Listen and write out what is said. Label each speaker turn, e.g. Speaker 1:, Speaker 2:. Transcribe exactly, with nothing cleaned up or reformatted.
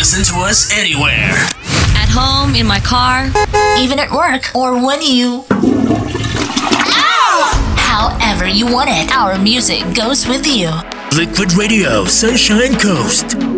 Speaker 1: listen to us anywhere.
Speaker 2: At home, in my car,
Speaker 3: even at work, or when you... Ow! However you want it, our music goes with you.
Speaker 1: Liquid Radio, Sunshine Coast.